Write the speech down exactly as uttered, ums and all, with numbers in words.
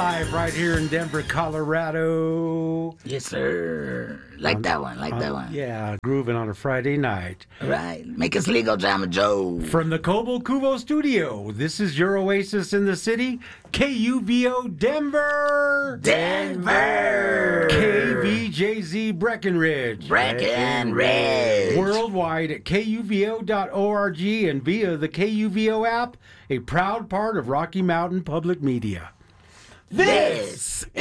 live right here in Denver, Colorado. Yes, sir. Like On- that one, like on- that one. Yeah, grooving on a Friday night. Right. Make us legal, Jama Joe. From the Cobo Cubo studio, this is your oasis in the city, K U V O Denver. Denver. K V J Z Breckenridge. Breckenridge. Worldwide at K U V O dot org and via the K U V O app, a proud part of Rocky Mountain Public Media. This